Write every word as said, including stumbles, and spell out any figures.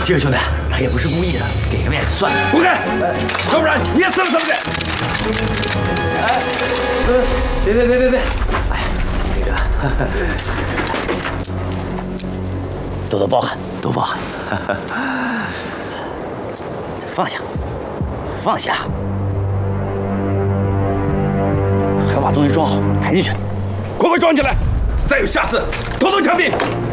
这个兄弟他也不是故意的，给个面子算了。 滚开！要不然你也死了怎么的？ 哎，呃，别别别别别！哎，那个，多多包涵，多包涵。放下，放下，还要把东西装好，抬进去。 快快装起来！再有下次，统统枪毙！